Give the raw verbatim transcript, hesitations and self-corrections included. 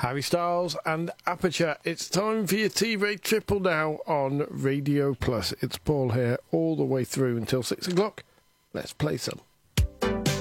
Harry Styles and Aperture. It's time for your T-Ray Triple now on Radio Plus. It's Paul here all the way through until six o'clock. Let's play some.